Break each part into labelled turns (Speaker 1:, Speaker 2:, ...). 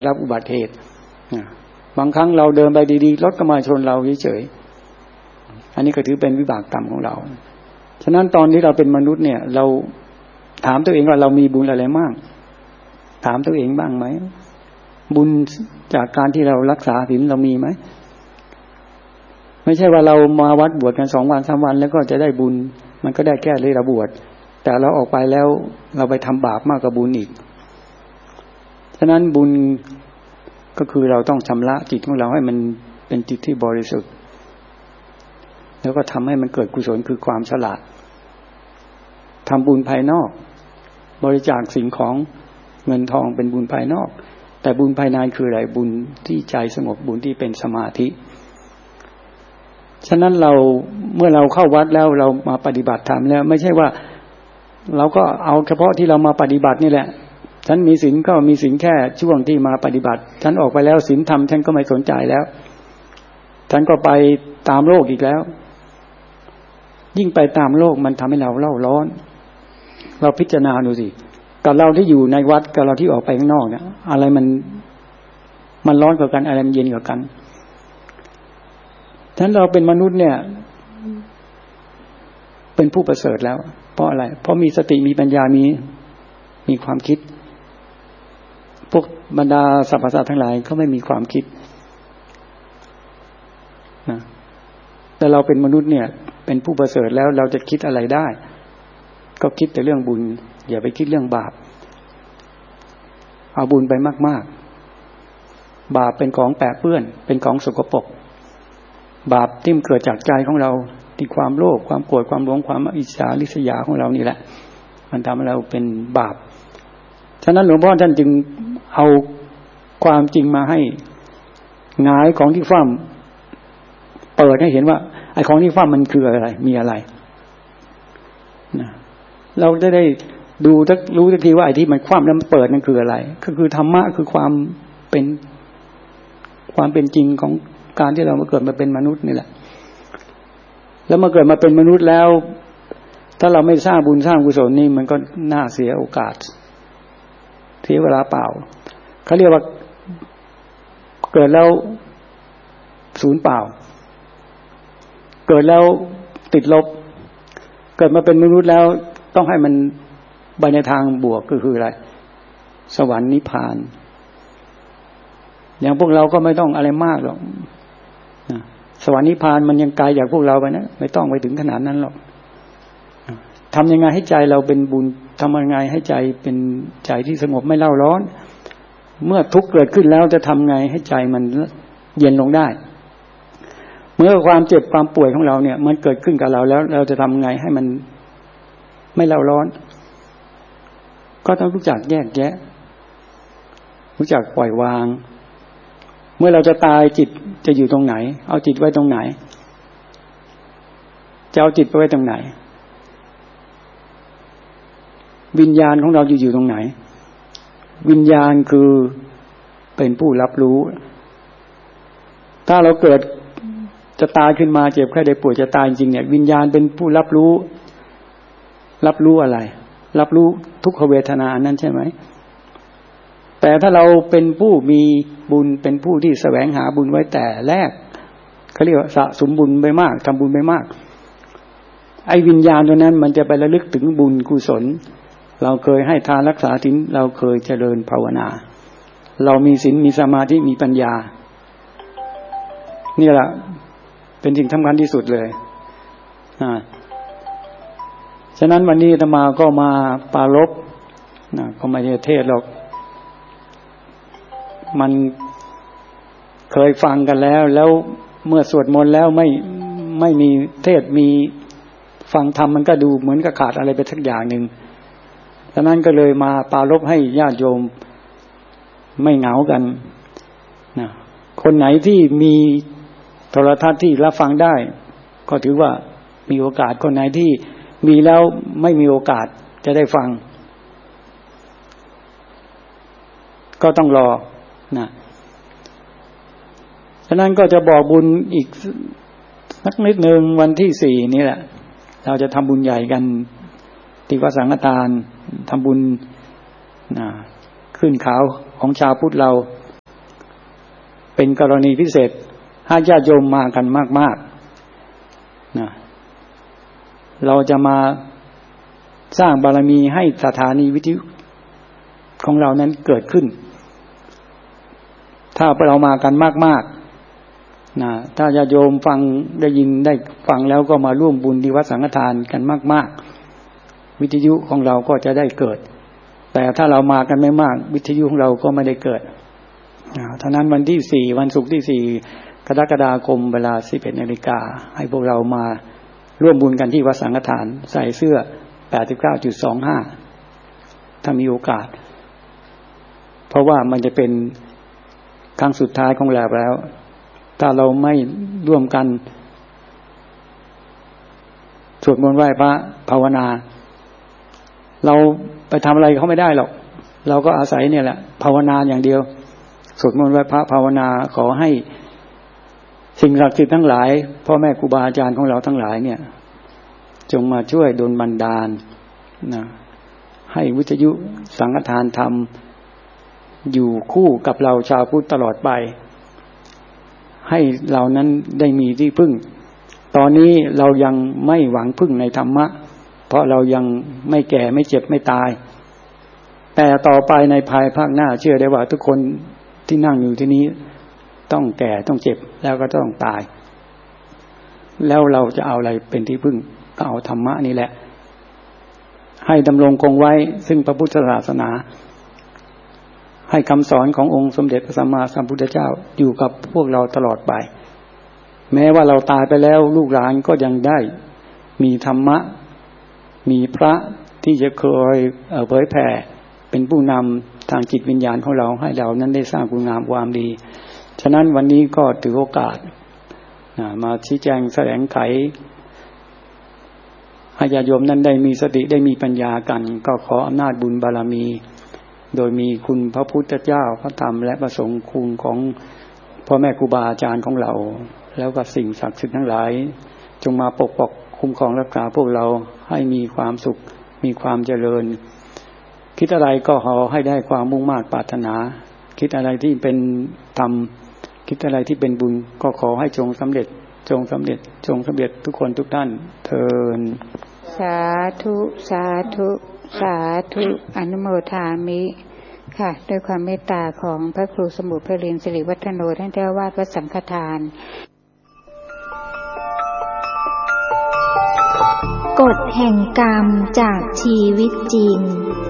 Speaker 1: รับอุบัติเหตุบางครั้งเราเดินไปดีๆรถก็มาชนเราเฉยๆอันนี้ก็ถือเป็นวิบากกรรมของเราฉะนั้นตอนนี้เราเป็นมนุษย์เนี่ยเราถามตัวเองว่าเรามีบุญอะไรบ้างถามตัวเองบ้างไหมบุญจากการที่เรารักษาศีลเรามีไหมไม่ใช่ว่าเรามาวัดบวชกัน2 วัน3 วันแล้วก็จะได้บุญมันก็ได้แค่เลยเราบวชแต่เราออกไปแล้วเราไปทำบาปมากกว่าบุญอีกฉะนั้นบุญก็คือเราต้องชำระจิตของเราให้มันเป็นจิตที่บริสุทธิ์แล้วก็ทำให้มันเกิดกุศลคือความฉลาดทำบุญภายนอกบริจาคสิ่งของเงินทองเป็นบุญภายนอกแต่บุญภายในคืออะไรบุญที่ใจสงบบุญที่เป็นสมาธิฉะนั้นเราเมื่อเราเข้าวัดแล้วเรามาปฏิบัติธรรมแล้วไม่ใช่ว่าเราก็เอาเฉพาะที่เรามาปฏิบัตินี่แหละฉันมีศีลก็มีศีลแค่ช่วงที่มาปฏิบัติฉันออกไปแล้วศีลธรรมฉันก็ไม่สนใจแล้วฉันก็ไปตามโลกอีกแล้วยิ่งไปตามโลกมันทำให้เราเล่าร้อนเราพิจารณาดูสิกับเราที่อยู่ในวัดกับเราที่ออกไปข้างนอกเนี่ยอะไรมันร้อนกว่ากันอะไรมันเย็นกว่ากันฉะนั้นเราเป็นมนุษย์เนี่ยเป็นผู้ประเสริฐแล้วเพราะอะไรเพราะมีสติมีปัญญามีความคิดพวกบรรดาสรรพสัตว์ทั้งหลายเขาไม่มีความคิดนะแต่เราเป็นมนุษย์เนี่ยเป็นผู้ประเสริฐแล้วเราจะคิดอะไรได้ก็คิดแต่เรื่องบุญอย่าไปคิดเรื่องบาปเอาบุญไปมากๆบาปเป็นของแปะเปื้อนเป็นของสกปรกบาปที่มันเกิดจากใจของเราที่ความโลภความโกรธความหลงความอิจฉาริษยาของเรานี่แหละมันทำให้เราเป็นบาปฉะนั้นหลวงพ่อท่านจึงเอาความจริงมาให้หงายของที่ฟ้ามเปิดให้เห็นว่าไอ้ของที่ฟ้ามมันคืออะไรมีอะไรนะเราได้ดูรู้ทักทีว่าไอ้ที่มันคว่ำแล้วมันเปิดนั่นคืออะไรก็คือธรรมะคือความเป็นจริงของการที่เรามาเกิดมาเป็นมนุษย์นี่แหละแล้วมาเกิดมาเป็นมนุษย์แล้วถ้าเราไม่สร้างบุญสร้างกุศลนี่มันก็น่าเสียโอกาสเสียเวลาเปล่าเขาเรียกว่าเกิดแล้วศูนย์เปล่าเกิดแล้วติดลบเกิดมาเป็นมนุษย์แล้วต้องให้มันไปในทางบวกก็คืออะไรสวรรค์นิพพานอย่างพวกเราก็ไม่ต้องอะไรมากหรอกสวรรค์นิพพานมันยังไกลจากพวกเราไปนะไม่ต้องไปถึงขนาดนั้นหรอกทำยังไงให้ใจเราเป็นบุญทำยังไงให้ใจเป็นใจที่สงบไม่เล่าร้อนเมื่อทุกข์เกิดขึ้นแล้วจะทำไงให้ใจมันเย็นลงได้เมื่อความเจ็บความป่วยของเราเนี่ยมันเกิดขึ้นกับเราแล้วเราจะทำไงให้มันไม่เล่าร้อนก็ต้องรู้จักแยกแยะรู้จักปล่อยวางเมื่อเราจะตายจิตจะอยู่ตรงไหนเอาจิตไว้ตรงไหนจะเอาจิตไปไว้ตรงไหนวิญญาณของเราอยู่ตรงไหนวิญญาณคือเป็นผู้รับรู้ถ้าเราเกิดจะตายขึ้นมาเจ็บแค่ได้ป่วยจะตายจริงเนี่ยวิญญาณเป็นผู้รับรู้อะไรรับรู้ทุกขเวทนานั่นใช่ไหมแต่ถ้าเราเป็นผู้มีบุญเป็นผู้ที่แสวงหาบุญไว้แต่แรกเขาเรียกว่าสะสมบุญไปมากทำบุญไปมากไอ้วิญญาณตัวนั้นมันจะไประลึกถึงบุญกุศลเราเคยให้ทานรักษาศีลเราเคยเจริญภาวนาเรามีศีลมีสมาธิมีปัญญานี่แหละเป็นสิ่งสำคัญที่สุดเลยฉะนั้นวันนี้อาตมาก็มาปรารภก็ไม่ได้เทศหรอกมันเคยฟังกันแล้วเมื่อสวดมนต์แล้วไม่มีเทศมีฟังธรรมมันก็ดูเหมือนกับขาดอะไรไปสักอย่างหนึ่งฉะนั้นก็เลยมาปรารภให้ญาติโยมไม่เหงากันนะคนไหนที่มีโทรทัศน์ที่รับฟังได้ก็ถือว่ามีโอกาสคนไหนที่มีแล้วไม่มีโอกาสจะได้ฟังก็ต้องรอนะฉะนั้นก็จะบอกบุญอีกสักนิดนึงวันที่4นี่แหละเราจะทำบุญใหญ่กันที่วัดสังฆทานทำบุญขึ้นขาวของชาวพุทธเราเป็นกรณีพิเศษให้ญาติโยมมากันมากๆนะเราจะมาสร้างบารมีให้สถานีวิทยุของเรานั้นเกิดขึ้นถ้าเรามากันมากๆนะถ้าญาติโยมฟังได้ยินได้ฟังแล้วก็มาร่วมบุญที่วัดสังฆทานกันมากๆวิทยุของเราก็จะได้เกิดแต่ถ้าเรามากันไม่มากวิทยุของเราก็ไม่ได้เกิดเท่านั้นวันที่4วันศุกร์ที่4กรกฎาคมเวลา 11:00 นให้พวกเรามาร่วมบุญกันที่วัดสังฆทานใส่เสื้อ 89.25 ถ้ามีโอกาสเพราะว่ามันจะเป็นครั้งสุดท้ายของเราแล้วถ้าเราไม่ร่วมกันสวดมนต์ไหว้พระภาวนาเราไปทำอะไรเขาไม่ได้หรอกเราก็อาศัยเนี่ยแหละภาวนาอย่างเดียวสวดมนต์ไหว้พระภาวนาขอให้สิ่งศักดิ์สิทธิ์ทั้งหลายพ่อแม่ครูบาอาจารย์ของเราทั้งหลายเนี่ยจงมาช่วยดลบันดาลนะให้วิทยุสังฆทานธรรมอยู่คู่กับเราชาวพุทธตลอดไปให้เรานั้นได้มีที่พึ่งตอนนี้เรายังไม่หวังพึ่งในธรรมะเพราะเรายังไม่แก่ไม่เจ็บไม่ตายแต่ต่อไปในภายภาคหน้าเชื่อได้ว่าทุกคนที่นั่งอยู่ที่นี้ต้องแก่ต้องเจ็บแล้วก็ต้องตายแล้วเราจะเอาอะไรเป็นที่พึ่งก็เอาธรรมะนี่แหละให้ดำรงคงไว้ซึ่งพระพุทธศาสนาให้คำสอนขององค์สมเด็จพระสัมมาสัมพุทธเจ้าอยู่กับพวกเราตลอดไปแม้ว่าเราตายไปแล้วลูกหลานก็ยังได้มีธรรมะมีพระที่จะเคยเผยแผ่เป็นผู้นำทางจิตวิญญาณของเราให้เรานั้นได้สร้างคุณงามความดีฉะนั้นวันนี้ก็ถือโอกาสมาชี้แจงแสดงไขให้ญาติโยมนั้นได้มีสติได้มีปัญญากันก็ขออำนาจบุญบารมีโดยมีคุณพระพุทธเจ้าพระธรรมและพระสงฆ์คุณของพ่อแม่ครูบาอาจารย์ของเราแล้วก็สิ่งศักดิ์สิทธิ์ทั้งหลายจงมาปกป้องคุ้มครองรักษาพวกเราให้มีความสุขมีความเจริญคิดอะไรก็ขอให้ได้ความมุ่งมั่นปรารถนาคิดอะไรที่เป็นธรรมคิดอะไรที่เป็นบุญก็ขอให้จงสำเร็จจงสำเร็จจงสำเร็จทุกคนทุกท่านเทอญ
Speaker 2: สาธุสาธุสาธุอนุโมทามิค่ะด้วยความเมตตาของพระครูสมุทรพลินสิริวัฒโนท่านเจ้าวาดวัดสังฆทาน
Speaker 3: กฎแห่งกรรมจากชีวิตจริง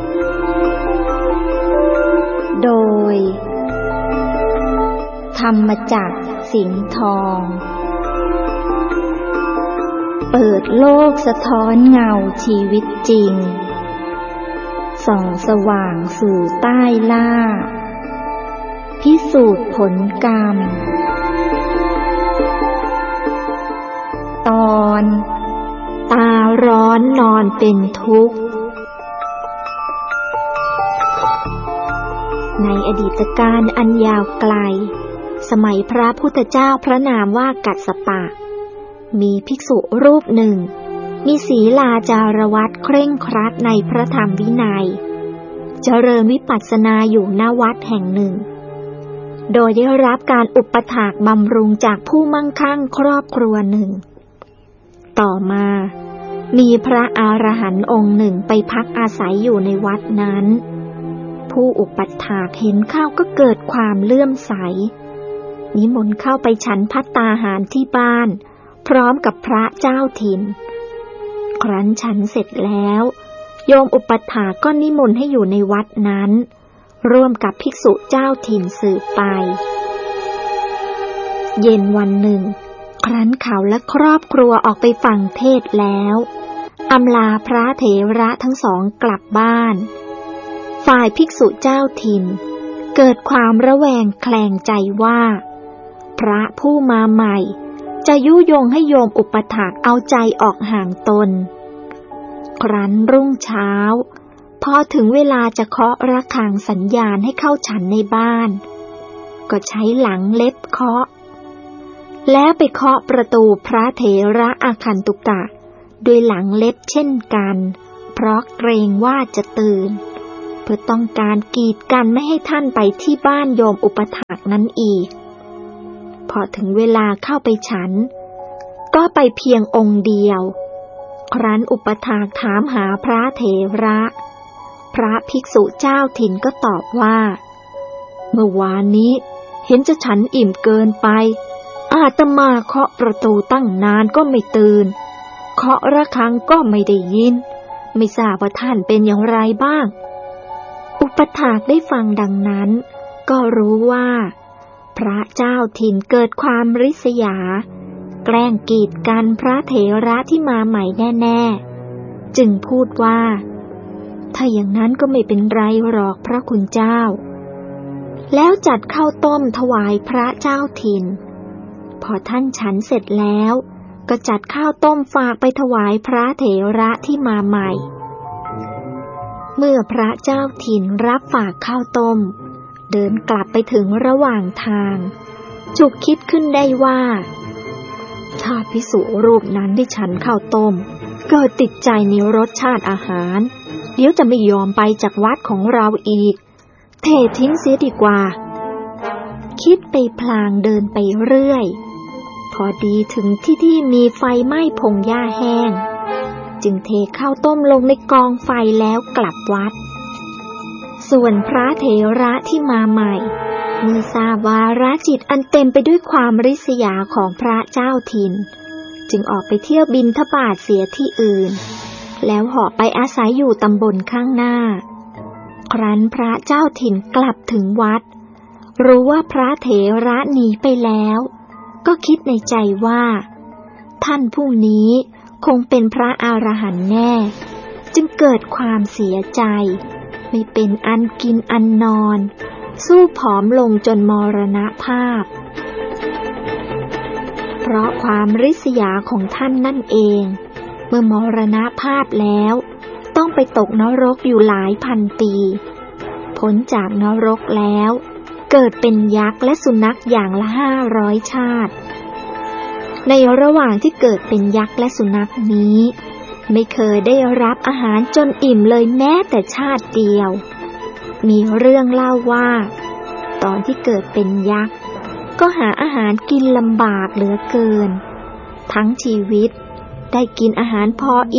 Speaker 3: โดยธรรมจักรสิงห์ทองเปิดโลกสะท้อนเงาชีวิตจริงส่องสว่างสู่ใต้ล่าพิสูจน์ผลกรรมตอนตาร้อนนอนเป็นทุกข์ในอดีตการอันยาวไกลสมัยพระพุทธเจ้าพระนามว่ากัสสปะมีภิกษุรูปหนึ่งมีศีลาจารวัตรเคร่งครัดในพระธรรมวินัยเจริญวิปัสสนาอยู่ณวัดแห่งหนึ่งโดยได้รับการอุปถากบำรุงจากผู้มั่งคั่งครอบครัวหนึ่งต่อมามีพระอรหันต์องค์หนึ่งไปพักอาศัยอยู่ในวัดนั้นผู้อุปถากเห็นเข้าก็เกิดความเลื่อมใสนิมนต์เข้าไปฉันภัตตาหารที่บ้านพร้อมกับพระเจ้าถิ่นครั้นฉันเสร็จแล้วโยมอุปถากก็นิมนต์ให้อยู่ในวัดนั้นร่วมกับภิกษุเจ้าถิ่นสืบไปเย็นวันหนึ่งครั้นเขาและครอบครัวออกไปฟังเทศน์แล้วอำลาพระเถระทั้งสองกลับบ้านฝ่ายภิกษุเจ้าถิ่นเกิดความระแวงแคลงใจว่าพระผู้มาใหม่จะยุยงให้โยมอุปถากเอาใจออกห่างตนครั้นรุ่งเช้าพอถึงเวลาจะเคาะระฆังสัญญาณให้เข้าฉันในบ้านก็ใช้หลังเล็บเคาะแล้วไปเคาะประตูพระเถระอาคันตุกะด้วยหลังเล็บเช่นกันเพราะเกรงว่าจะตื่นเพื่อต้องการกีดกันไม่ให้ท่านไปที่บ้านโยมอุปถากนั้นอีกพอถึงเวลาเข้าไปฉันก็ไปเพียงองค์เดียวครั้นอุปถากถามหาพระเถระพระภิกษุเจ้าถิ่นก็ตอบว่าเมื่อวานนี้เห็นจะฉันอิ่มเกินไปอาตมาเคาะประตูตั้งนานก็ไม่ตื่นเคาะระฆังก็ไม่ได้ยินไม่ทราบว่าท่านเป็นอย่างไรบ้างอุปถากได้ฟังดังนั้นก็รู้ว่าพระเจ้าถิ่นเกิดความริษยาแกล้งกีดกันพระเถระที่มาใหม่แน่ๆจึงพูดว่าถ้าอย่างนั้นก็ไม่เป็นไรหรอกพระคุณเจ้าแล้วจัดข้าวต้มถวายพระเจ้าถิ่นพอท่านฉันเสร็จแล้วก็จัดข้าวต้มฝากไปถวายพระเถระที่มาใหม่เมื่อพระเจ้าถิ่นรับฝากข้าวต้มเดินกลับไปถึงระหว่างทางฉุกคิดขึ้นได้ว่าถ้าภิกษุรูปนั้นได้ฉันข้าวต้มเกิดติดใจในรสชาติอาหารเดี๋ยวจะไม่ยอมไปจากวัดของเราอีกเททิ้งเสียดีกว่าคิดไปพลางเดินไปเรื่อยพอดีถึงที่มีไฟไหม้พงหญ้าแห้งจึงเทข้าวต้มลงในกองไฟแล้วกลับวัดส่วนพระเถระที่มาใหม่เมื่อทราบวาระจิตอันเต็มไปด้วยความริษยาของพระเจ้าถิ่นจึงออกไปเที่ยวบิณฑบาตเสียที่อื่นแล้วเหาะไปอาศัยอยู่ตำบลข้างหน้าครั้นพระเจ้าถิ่นกลับถึงวัดรู้ว่าพระเถระหนีไปแล้วก็คิดในใจว่าท่านผู้นี้คงเป็นพระอรหันต์แน่จึงเกิดความเสียใจไม่เป็นอันกินอันนอนสู้ผอมลงจนมรณภาพเพราะความริษยาของท่านนั่นเองเมื่อมรณภาพแล้วต้องไปตกนรกอยู่หลายพันปีพ้นจากนรกแล้วเกิดเป็นยักษ์และสุนัขอย่างละ500 ชาติในระหว่างที่เกิดเป็นยักษ์และสุนัขนี้ไม่เคยได้รับอาหารจนอิ่มเลยแม้แต่ชาติเดียวมีเรื่องเล่าว่าตอนที่เกิดเป็นยักษ์ก็หาอาหารกินลำบากเหลือเกินทั้งชีวิตได้กินอาหารพอ